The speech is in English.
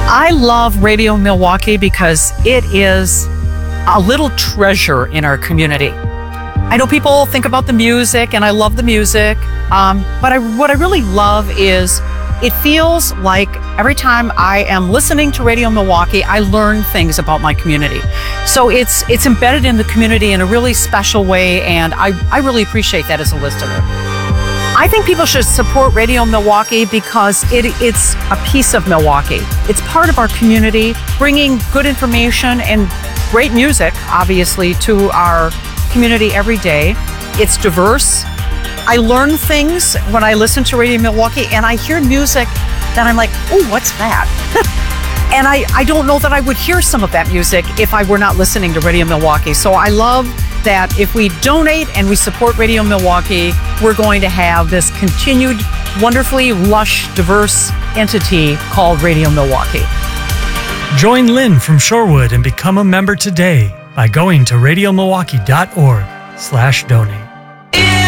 I love Radio Milwaukee because it is a little treasure in our community. I know people think about the music, and I love the music, but what I really love is it feels like every time I am listening to Radio Milwaukee, I learn things about my community. So it's embedded in the community in a really special way, and I really appreciate that as a listener. I think people should support Radio Milwaukee because it's a piece of Milwaukee. It's part of our community, bringing good information and great music, obviously, to our community every day. It's diverse. I learn things when I listen to Radio Milwaukee, and I hear music that I'm like, oh, what's that? And I don't know that I would hear some of that music if I were not listening to Radio Milwaukee. So I love that if we donate and we support Radio Milwaukee, we're going to have this continued, wonderfully lush, diverse entity called Radio Milwaukee. Join Lynn from Shorewood and become a member today by going to radiomilwaukee.org/donate.